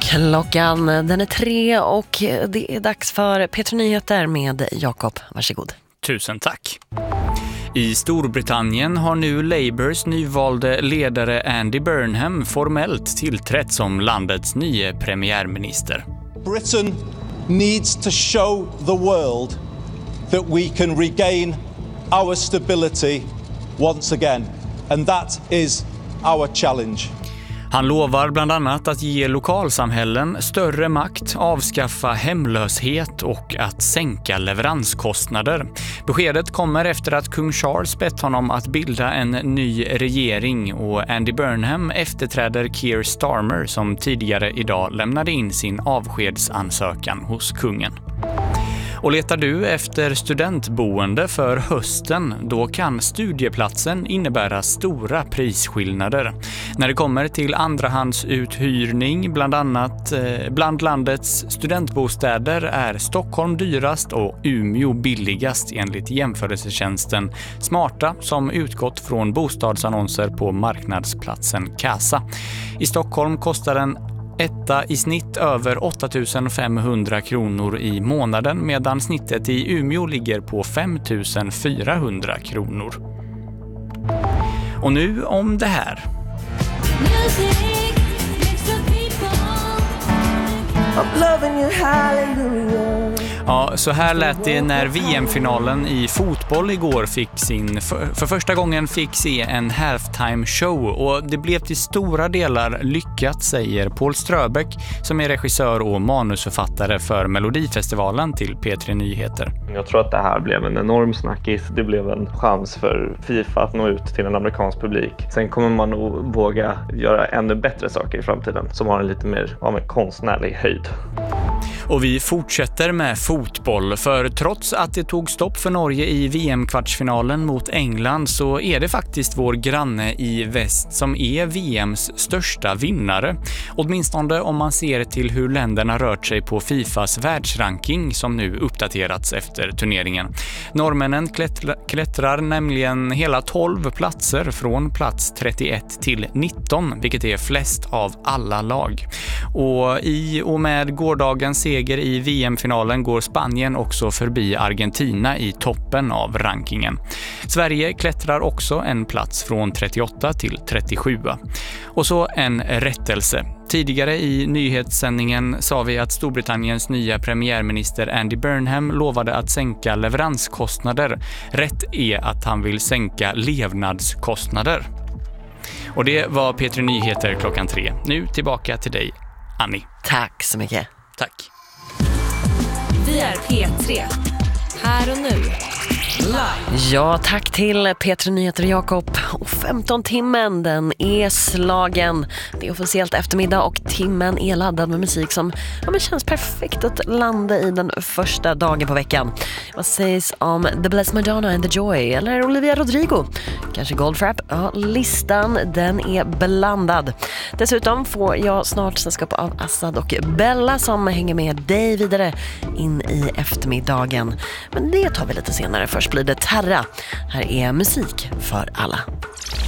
Klockan den är 3 och det är dags för P3 Nyheter med Jakob. Varsågod. Tusen tack. I Storbritannien har nu Labours nyvalde ledare Andy Burnham formellt tillträtt som landets nye premiärminister. Britain needs to show the world that we can regain our stability once again, and that is our challenge. Han lovar bland annat att ge lokalsamhällen större makt, avskaffa hemlöshet och att sänka leveranskostnader. Beskedet kommer efter att kung Charles bett honom att bilda en ny regering och Andy Burnham efterträder Keir Starmer som tidigare idag lämnade in sin avskedsansökan hos kungen. Och letar du efter studentboende för hösten, då kan studieplatsen innebära stora prisskillnader. När det kommer till andrahandsuthyrning, bland landets studentbostäder är Stockholm dyrast och Umeå billigast enligt jämförelsetjänsten Smarta som utgått från bostadsannonser på marknadsplatsen Casa. I Stockholm kostar en etta i snitt över 8 500 kronor i månaden medan snittet i Umeå ligger på 5 400 kronor. Och nu om det här. Ja, så här lät det när VM-finalen i fotboll igår för första gången fick se en halftime show och det blev till stora delar lyckat, säger Paul Ströbeck som är regissör och manusförfattare för Melodifestivalen till P3 Nyheter. Jag tror att det här blev en enorm snackis. Det blev en chans för FIFA att nå ut till en amerikansk publik. Sen kommer man nog våga göra ännu bättre saker i framtiden som har en lite mer konstnärlig höjd. Och vi fortsätter med fotboll, för trots att det tog stopp för Norge i VM-kvartsfinalen mot England så är det faktiskt vår granne i väst som är VMs största vinnare. Åtminstone om man ser till hur länderna rört sig på FIFAs världsranking som nu uppdaterats efter turneringen. Norrmännen klättrar nämligen hela 12 platser från plats 31 till 19, vilket är flest av alla lag. Och i och med gårdagens seger i VM-finalen går Spanien också förbi Argentina i toppen av rankingen. Sverige klättrar också en plats från 38 till 37. Och så en rättelse. Tidigare i nyhetssändningen sa vi att Storbritanniens nya premiärminister Andy Burnham lovade att sänka leveranskostnader. Rätt är att han vill sänka levnadskostnader. Och det var P3 Nyheter klockan 3. Nu tillbaka till dig, Annie. Tack så mycket. Tack. Vi är P3. Här och nu. Live. Ja, tack till P3 Nyheter Jakob. Och 15-timmen, den är slagen. Det är officiellt eftermiddag och timmen är laddad med musik som men känns perfekt att landa i den första dagen på veckan. Vad sägs om The Blessed Madonna and the Joy eller Olivia Rodrigo? Kanske Goldfrapp? Ja, listan den är blandad. Dessutom får jag snart sällskap av Assad och Bella som hänger med dig vidare in i eftermiddagen. Men det tar vi lite senare. Först blir det Terra. Här är musik för alla.